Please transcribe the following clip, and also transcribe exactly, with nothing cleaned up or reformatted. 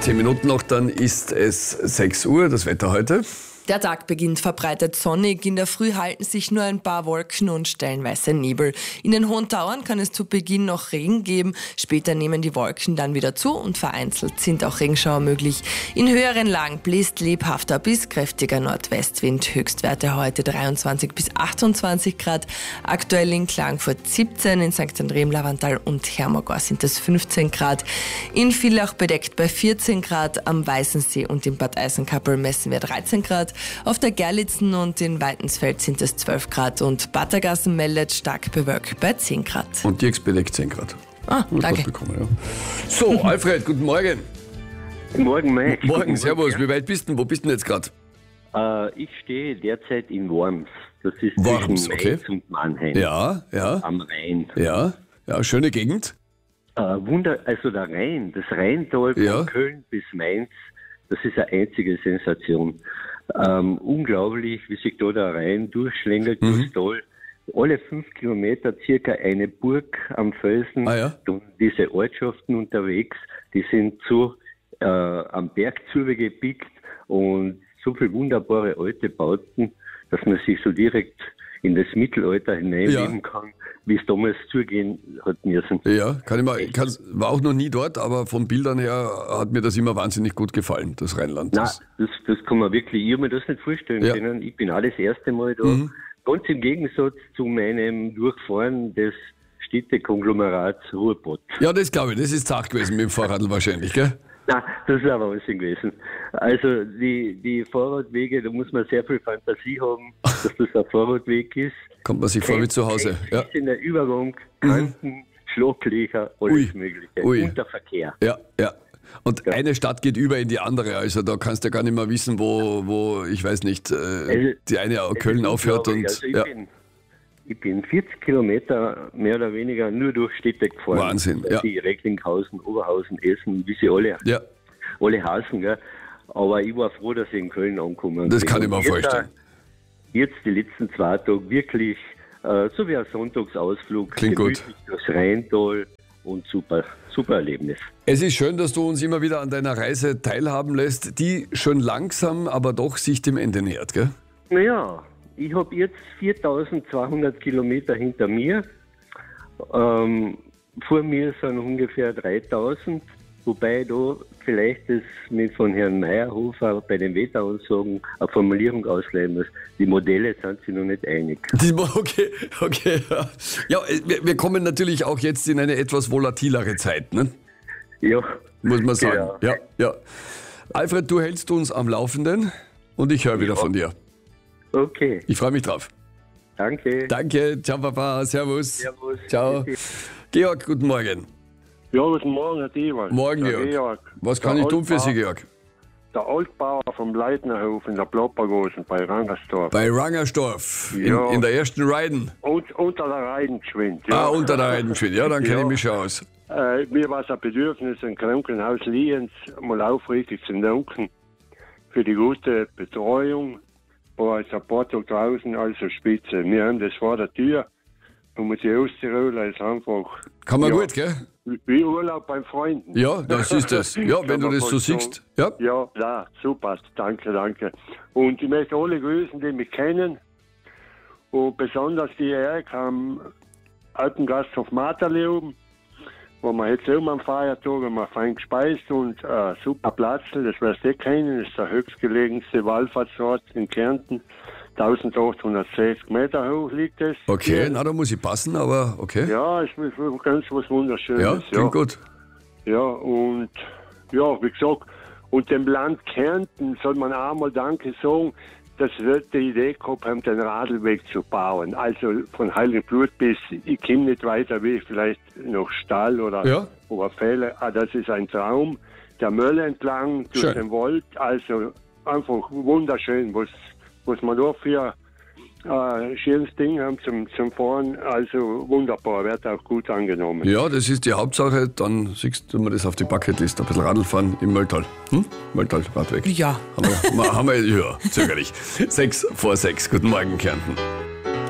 Zehn Minuten noch, dann ist es sechs Uhr, das Wetter heute. Der Tag beginnt verbreitet sonnig. In der Früh halten sich nur ein paar Wolken und stellenweise Nebel. In den hohen Tauern kann es zu Beginn noch Regen geben. Später nehmen die Wolken dann wieder zu und vereinzelt sind auch Regenschauer möglich. In höheren Lagen bläst lebhafter bis kräftiger Nordwestwind. Höchstwerte heute dreiundzwanzig bis achtundzwanzig Grad. Aktuell in Klagenfurt siebzehn, in Sankt André im Lavantal und Hermagor sind es fünfzehn Grad. In Villach bedeckt bei vierzehn Grad. Am Weißensee und in Bad Eisenkappel messen wir dreizehn Grad. Auf der Gerlitzen und in Weitensfeld sind es zwölf Grad und Battergassen meldet stark bewölkt bei zehn Grad. Und Dirks bedeckt zehn Grad. Ah, danke. Bekommen, ja. So, Alfred, guten Morgen. Guten Morgen, Mike. Morgen, servus. Wie weit bist du? Wo bist du denn jetzt gerade? Äh, ich stehe derzeit in Worms. Das ist Worms, zwischen okay. Mainz und Mannheim. Ja, ja. Am Rhein. Ja, ja, schöne Gegend. Äh, Wunder, also der Rhein, das Rheintal von Ja. Köln bis Mainz, das ist eine einzige Sensation. Ähm, unglaublich, wie sich da der Rhein durchschlängelt Mhm. durchs Tal. Alle fünf Kilometer circa eine Burg am Felsen. Ah, ja. Und diese Ortschaften unterwegs, die sind so äh, am Berg zugepickt und so viele wunderbare alte Bauten, dass man sich so direkt in das Mittelalter hineinleben Ja. kann, wie es damals zugehen hat müssen. Ja, kann ich mal, ich kann, war auch noch nie dort, aber von Bildern her hat mir das immer wahnsinnig gut gefallen, das Rheinland. Nein, Das, das, das kann man wirklich, ich habe mir das nicht vorstellen Ja. können. Ich bin auch das erste Mal da. Mhm. Ganz im Gegensatz zu meinem Durchfahren des Städtekonglomerats Ruhrpott. ja, das glaube ich, das ist zart gewesen mit dem Fahrradl wahrscheinlich, gell? Nein, das ist aber Wahnsinn gewesen. Also die, die Fahrradwege, da muss man sehr viel Fantasie haben, dass das ein Fahrradweg ist. Kommt man sich vor wie zu Hause. Ja, In der Übergang, Kanten, Schlaglöcher, alles Ui. Mögliche. Ui. Und der Verkehr. ja, ja. Und eine Stadt geht über in die andere, also da kannst du ja gar nicht mehr wissen, wo, wo ich weiß nicht, äh, die eine Köln aufhört und Also ich, ja. bin, ich bin vierzig Kilometer mehr oder weniger nur durch Städte gefahren. Wahnsinn, ja. Die Recklinghausen, Oberhausen, Essen, wie sie alle, Ja, alle heißen. Gell? Aber ich war froh, dass ich in Köln angekommen bin. das kann ich mir Und jetzt, vorstellen. äh, Jetzt die letzten zwei Tage wirklich äh, so wie ein Sonntagsausflug. Klingt gut. gemütlich durchs Rheintal und super, super Erlebnis. Es ist schön, dass du uns immer wieder an deiner Reise teilhaben lässt, die schon langsam, aber doch sich dem Ende nähert, gell? Naja, ich habe jetzt viertausendzweihundert Kilometer hinter mir. Ähm, vor mir sind ungefähr dreitausend, wobei da vielleicht das mit von Herrn Meyerhofer bei den Wetteransagen eine Formulierung ausleihen muss. Die Modelle sind sich noch nicht einig. Okay, okay. Ja, ja wir, wir kommen natürlich auch jetzt in eine etwas volatilere Zeit, ne? Ja, Muss man sagen. Genau. Ja, ja. Alfred, du hältst uns am Laufenden und ich höre wieder Ja. von dir. okay, Ich freue mich drauf. danke. Danke, ciao Papa, servus. Servus. Ciao. Georg, guten Morgen. Ja, guten Morgen, Herr Diemann. Morgen, Der Georg. Georg. Was kann Der ich tun für Sie, Altbauer- Georg? Der Altbauer vom Leitnerhof in der Ploppergosen bei Rangersdorf. Bei Rangersdorf, in, Ja. in der ersten Reiden. Und unter der Reidenschwind. Ah, unter der Reidenschwind. Ja, dann kenne Ja. ich mich schon aus. Äh, mir war es ein Bedürfnis, im Krankenhaus Lienz mal aufrichtig zu danken für die gute Betreuung. War jetzt ein paar Tage draußen, also spitze. Wir haben das vor der Tür. Und mit den Osttiroler ist einfach Kann man Ja. gut, gell? wie Urlaub beim Freunden. Ja, das ist es. Ja, wenn Kann du man das so fast sagen. siehst. Ja. Ja, ja, super, danke, danke. Und ich möchte alle grüßen, die mich kennen. Und besonders die Erik am alten Gasthof Materli oben, wo wir jetzt auch am Feiertag haben wir fein gespeist und äh, super Platz, das wirst du kennen, das ist der höchstgelegenste Wallfahrtsort in Kärnten. eintausendachthundertsechzig Meter hoch liegt es. Okay, na, da muss ich passen, aber okay. Ja, es ist ganz was Wunderschönes. Ja, klingt gut. Ja, und ja, wie gesagt, und dem Land Kärnten soll man auch mal Danke sagen, dass wir die Idee gehabt haben, den Radlweg zu bauen. Also von Heiligenblut bis, ich komme nicht weiter wie vielleicht noch Stall oder Ja. Oberfälle. Ah, das ist ein Traum. Der Mölle entlang durch Schön. den Wald, also einfach wunderschön, was, was man da für äh, schönes Ding haben zum, zum Fahren. Also wunderbar, wird auch gut angenommen. Ja, das ist die Hauptsache. Dann siehst du mir das auf die Bucketlist. Ein bisschen Radl fahren im Mölltal. Hm? Mölltal, Radweg. Ja. Haben wir, haben wir ja, zögerlich. Sechs vor sechs. Guten Morgen, Kärnten.